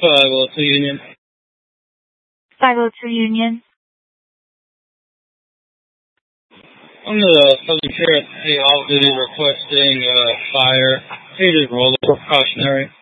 502 Union. 502 Union. I'm the Southern Sheriff, off-duty requesting fire. Please roll the precautionary.